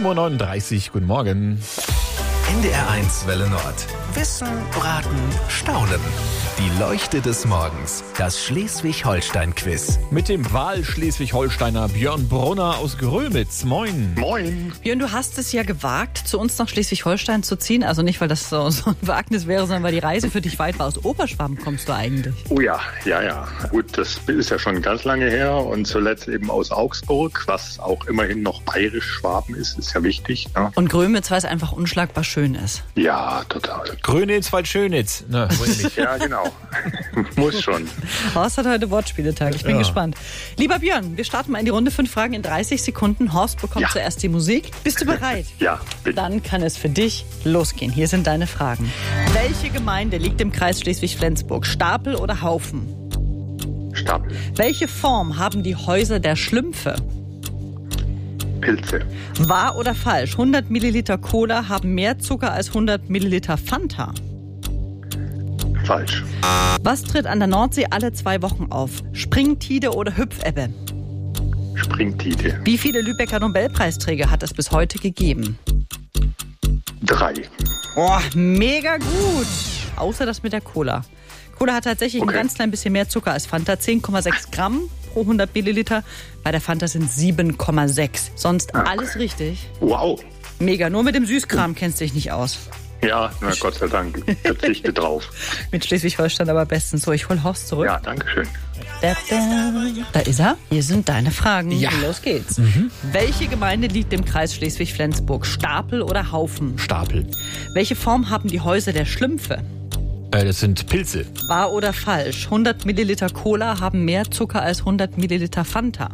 7.39 Uhr, guten Morgen. NDR1 Welle Nord. Wissen, Raten, Staunen. Die Leuchte des Morgens. Das Schleswig-Holstein-Quiz. Mit dem Wahl-Schleswig-Holsteiner Björn Brunner aus Grömitz. Moin. Moin. Björn, du hast es ja gewagt, zu uns nach Schleswig-Holstein zu ziehen. Also nicht, weil das so ein Wagnis wäre, sondern weil die Reise für dich weit war. Aus Oberschwaben kommst du eigentlich. Oh ja. Gut, das ist ja schon ganz lange her und zuletzt eben aus Augsburg, was auch immerhin noch bayerisch-Schwaben ist ja wichtig. Ne? Und Grömitz, weil es einfach unschlagbar schön ist. Ja, total. Grönitz, weil Schönitz. Na, ja, genau. Muss schon. Horst hat heute Wortspieletag. Ich bin gespannt. Lieber Björn, wir starten mal in die Runde. 5 Fragen in 30 Sekunden. Horst bekommt zuerst die Musik. Bist du bereit? Ja, bitte. Dann kann es für dich losgehen. Hier sind deine Fragen. Welche Gemeinde liegt im Kreis Schleswig-Flensburg? Stapel oder Haufen? Stapel. Welche Form haben die Häuser der Schlümpfe? Pilze. Wahr oder falsch? 100 Milliliter Cola haben mehr Zucker als 100 Milliliter Fanta. Falsch. Was tritt an der Nordsee alle 2 Wochen auf? Springtide oder Hüpfebbe? Springtide. Wie viele Lübecker Nobelpreisträger hat es bis heute gegeben? 3. Oh, mega gut. Außer das mit der Cola. Cola hat tatsächlich ein ganz klein bisschen mehr Zucker als Fanta. 10,6 Gramm pro 100 Milliliter. Bei der Fanta sind 7,6. Sonst alles richtig. Wow. Mega. Nur mit dem Süßkram kennst du dich nicht aus. Ja, na Gott sei Dank. Verzichte drauf. Mit Schleswig-Holstein aber bestens. So, ich hol Horst zurück. Ja, danke schön. Da ist er. Hier sind deine Fragen. Ja. Los geht's. Welche Gemeinde liegt im Kreis Schleswig-Flensburg? Stapel oder Haufen? Stapel. Welche Form haben die Häuser der Schlümpfe? Das sind Pilze. Wahr oder falsch? 100 Milliliter Cola haben mehr Zucker als 100 Milliliter Fanta.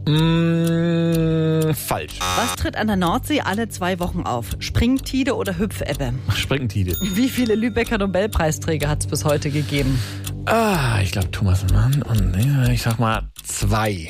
Falsch. Was tritt an der Nordsee alle 2 Wochen auf? Springtide oder Hüpfebbe? Springtide. Wie viele Lübecker Nobelpreisträger hat es bis heute gegeben? Ich glaube Thomas Mann und ich sag mal 2.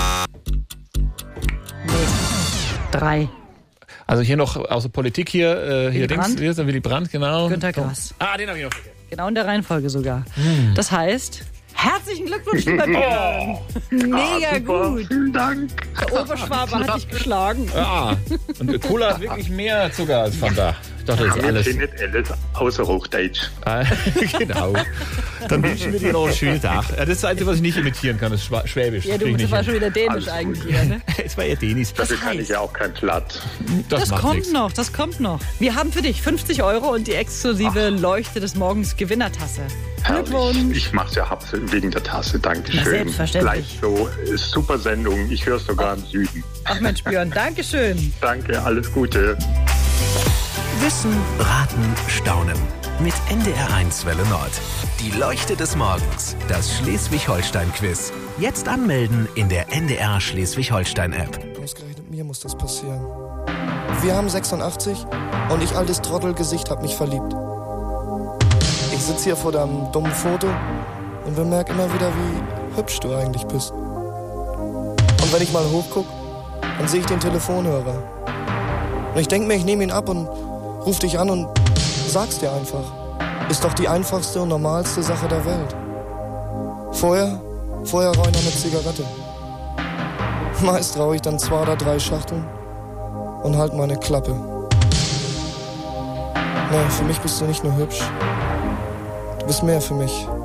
Nee. 3. Also hier noch aus der Politik hier Willy links, Brandt? hier ist der Willy Brandt, genau. Günter Grass. Den habe ich noch vergessen. Genau in der Reihenfolge sogar. Das heißt, herzlichen Glückwunsch, lieber Björn. Mega super. gut. Vielen Dank. Der Oberschwabe hat dich geschlagen. Ja, und Cola hat wirklich mehr Zucker als Fanta. Ich dachte, das ist Wir alles. sind nicht alles außer Hochdeutsch. Genau. Dann wünschen wir dir noch einen schönen Tag. Ja, das ist das Einzige, was ich nicht imitieren kann, ist Schwäbisch. Ja, Das krieg ich du nicht war hin. schon wieder dänisch Alles eigentlich gut. wieder, ne? Es war eher Denis. Dafür kann ich ja auch kein Blatt. Das macht kommt nichts. noch, das kommt noch. Wir haben für dich 50 € und die exklusive Leuchte des Morgens Gewinnertasse. Glückwunsch. Herrlich. Ich mach's ja wegen der Tasse. Dankeschön. Na, selbstverständlich. Gleich so. Ist super Sendung. Ich höre es sogar im Süden. Ach Mensch, Björn, Dankeschön. Danke, alles Gute. Wissen, Raten, Staunen. Mit NDR1 Welle Nord. Die Leuchte des Morgens. Das Schleswig-Holstein-Quiz. Jetzt anmelden in der NDR Schleswig-Holstein-App. Ausgerechnet mir muss das passieren. Wir haben 86 und ich, altes Trottelgesicht, hab mich verliebt. Ich sitz hier vor deinem dummen Foto und bemerk immer wieder, wie hübsch du eigentlich bist. Und wenn ich mal hochguck, dann sehe ich den Telefonhörer. Und ich denk mir, ich nehme ihn ab und ruf dich an und sag's dir einfach. Ist doch die einfachste und normalste Sache der Welt. Vorher rauche ich noch eine Zigarette. Meist rauche ich dann 2 oder 3 Schachteln und halt meine Klappe. Nee, für mich bist du nicht nur hübsch. Du bist mehr für mich.